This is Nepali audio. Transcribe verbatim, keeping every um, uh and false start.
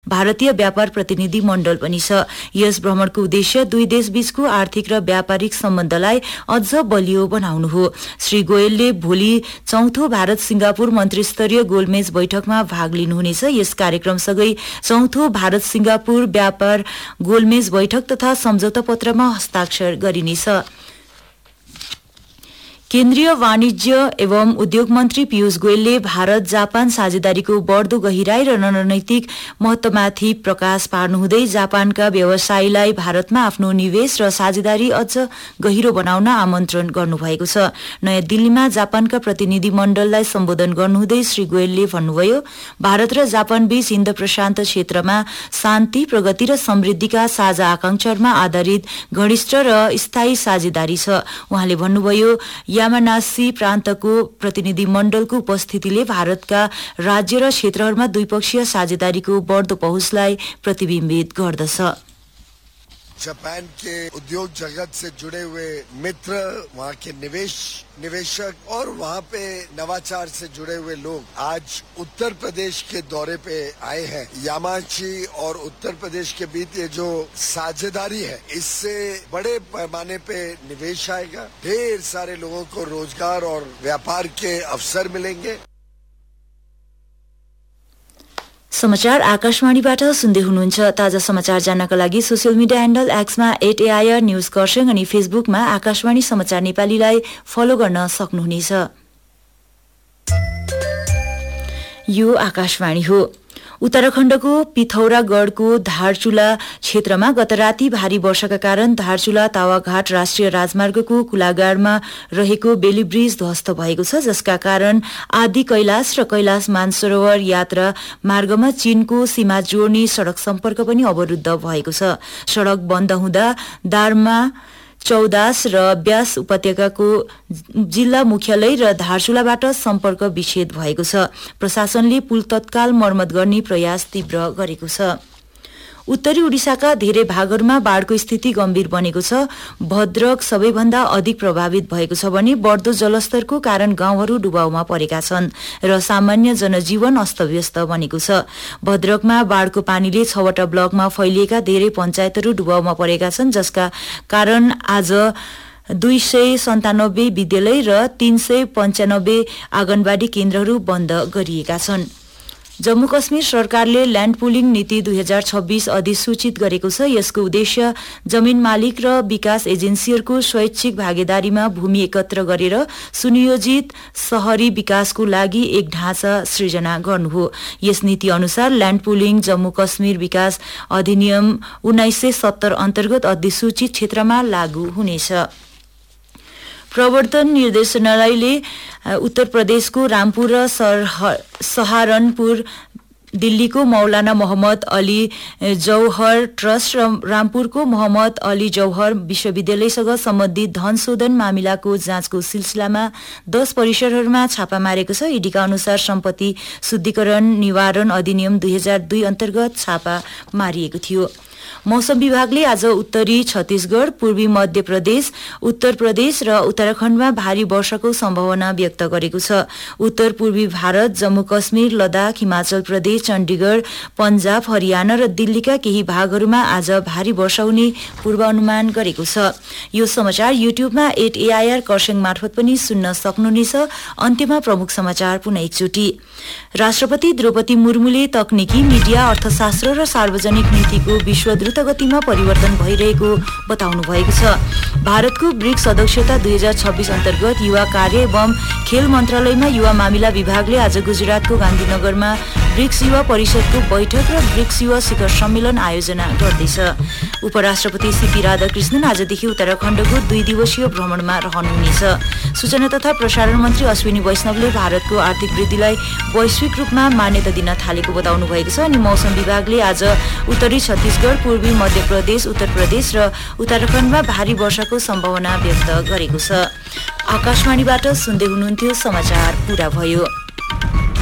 भारतीय व्यापार प्रतिनिधि मण्डल पनि छ। यस भ्रमणको उद्देश्य दुई देशबीचको आर्थिक र व्यापारिक सम्बन्धलाई अझ बलियो बनाउनु हो। श्री गोयलले भोलि चौथो भारत सिंगापुर मन्त्रीस्तरीय गोलमेज बैठकमा भाग लिनुहुनेछ। यस कार्यक्रमसँगै चौथो भारत सिंगापुर व्यापार गोलमेज बैठक तथा सम्झौता पत्रमा हस्ताक्षर गरिनेछ। केन्द्रीय वाणिज्य एवं उद्योग मन्त्री पीयूष गोयलले भारत जापान साझेदारीको बढ्दो गहिराई र रणनैतिक महत्वमाथि प्रकाश पार्नुहुँदै जापानका व्यवसायीलाई भारतमा आफ्नो निवेश र साझेदारी अझ गहिरो बनाउन आमन्त्रण गर्नुभएको छ। नयाँ दिल्लीमा जापानका प्रतिनिधि मण्डललाई सम्बोधन गर्नुहुँदै श्री गोयलले भन्नुभयो, भारत र जापान बीच हिन्द प्रशान्त क्षेत्रमा शान्ति, प्रगति र समृद्धिका साझा आकांक्षामा आधारित घनिष्ठ र स्थायी साझेदारी छ। उहाँले भन्नुभयो, यामानासी प्रान्तको प्रतिनिधि मण्डलको उपस्थितिले भारतका राज्य र क्षेत्रहरूमा द्विपक्षीय साझेदारीको बढ्दो पहुँचलाई प्रतिबिम्बित गर्दछ। जापान के उद्योग जगत से जुड़े हुए मित्र, वहाँ के निवेश निवेशक और वहाँ पे नवाचार से जुड़े हुए लोग आज उत्तर प्रदेश के दौरे पे आए हैं। यामाची और उत्तर प्रदेश के बीच ये जो साझेदारी है, इससे बड़े पैमाने पे निवेश आएगा, ढेर सारे लोगों को रोजगार और व्यापार के अवसर मिलेंगे। समाचार आकाशवाणीबाट सुन्दै हुनुहुन्छ। ताजा समाचार जान्नका लागि social media handle एक्समा at AIR news Kurseong अनि फेसबुकमा आकाशवाणी समाचार नेपालीलाई फलो गर्न सक्नुहुनेछ। यो आकाशवाणी हो। उत्तराखण्डको पिथौरागढ़को धारचुला क्षेत्रमा गत राति भारी वर्षाका कारण धारचुला तावाघाट राष्ट्रिय राजमार्गको कुलागाडमा रहेको बेली ब्रिज ध्वस्त भएको छ, जसका कारण आदि कैलाश र कैलाश मानसरोवर यात्रा मार्गमा चीनको सीमा जोड्ने सड़क सम्पर्क पनि अवरुद्ध भएको छ। सड़क बन्द हुँदा दारमा चौदास र ब्यास उपत्यकाको जिल्ला मुख्यालय र धारचुलाबाट सम्पर्क विच्छेद भएको छ। प्रशासनले पुल तत्काल मर्मत गर्ने प्रयास तीव्र गरेको छ। उत्तरी उडिसाका धेरै भागहरूमा बाढ़को स्थिति गम्भीर बनेको छ। भद्रक सबैभन्दा अधिक प्रभावित भएको छ भने बढ्दो जलस्तरको कारण गाउँहरू डुबाउमा परेका छन् र सामान्य जनजीवन अस्तव्यस्त बनेको छ। भद्रकमा बाढ़को पानीले छवटा ब्लकमा फैलिएका धेरै पञ्चायतहरू डुबाउमा परेका छन्, जसका कारण आज दुई सय सन्तानब्बे विद्यालय र तीन सय पञ्चानब्बे आँगनबाड़ी केन्द्रहरू बन्द गरिएका छन्। जम्मू कश्मीर सरकारले ल्याण्ड पुलिङ नीति दुई हजार छब्बीस अधिसूचित गरेको छ। यसको उद्देश्य जमीन मालिक र विकास एजेन्सीहरूको स्वैच्छिक भागीदारीमा भूमि एकत्र गरेर सुनियोजित शहरी विकासको लागि एक ढाँचा सृजना गर्नु हो। यस नीति अनुसार ल्याण्ड पुलिङ जम्मू कश्मीर विकास अधिनियम उन्नाइस सय सत्तर अन्तर्गत अधिसूचित क्षेत्रमा लागू हुनेछ। प्रवर्तन निर्देशनालयले उत्तर प्रदेशको रामपुर र सहारनपुर, दिल्लीको मौलाना मोहम्मद अली जौहर ट्रस्ट र रामपुरको मोहम्मद अली जौहर विश्वविद्यालयसँग सम्बन्धित धन शोधन मामिलाको जाँचको सिलसिलामा दस परिसरहरूमा छापा मारेको छ। ईडीका अनुसार सम्पत्ति शुद्धिकरण निवारण अधिनियम दुई हजार दुई अन्तर्गत छापा मारिएको थियो। मौसम विभागले आज उत्तरी छत्तीसगढ़, पूर्वी मध्य प्रदेश, उत्तर प्रदेश र उत्तराखण्डमा भारी वर्षाको सम्भावना व्यक्त गरेको छ। उत्तर पूर्वी भारत, जम्मू कश्मीर, लद्दाख, हिमाचल प्रदेश, चण्डीगढ़, पञ्जाब, हरियाणा र दिल्लीका केही भागहरूमा आज भारी वर्षा हुने पूर्वानुमान गरेको छ। यो समाचार युट्युबमा एट एआईआर खरसाङ मार्फत पनि सुन्न सक्नुहुनेछ। अन्त्यमा प्रमुख समाचार पुनः एकचोटि। राष्ट्रपति द्रौपदी मुर्मुले तकनिकी, मिडिया, अर्थशास्त्र र सार्वजनिक नीतिको विश्व द्रुत गतिमा परिवर्तन भइरहेको बताउनु भएको छ। भारतको ब्रिक्स सदस्यता दुई हजार छब्बीस अन्तर्गत युवा कार्य एवं खेल मन्त्रालयमा युवा मामिला विभागले आज गुजरातको गान्धीनगरमा ब्रिक्स युवा परिषदको बैठक र ब्रिक्स युवा शिखर सम्मेलन आयोजना गर्दैछ। उपराष्ट्रपति सीपी राधाकृष्णन आजदेखि उत्तराखण्डको दुई दिवसीय भ्रमणमा रहनुहुनेछ। सूचना तथा प्रसारण मन्त्री अश्विनी वैष्णवले भारतको आर्थिक वृद्धिलाई वैश्विक रूपमा मान्यता दिन थालेको बताउनु भएको छ। अनि मौसम विभागले आज उत्तरी छत्तीसगढ़, पूर्वी मध्य प्रदेश, उत्तर प्रदेश र उत्तराखण्डमा भारी वर्षाको सम्भावना व्यक्त गरेको छ। आकाशवाणीबाट सुन्दै हुनुहुन्थ्यो। समाचार पूरा भयो।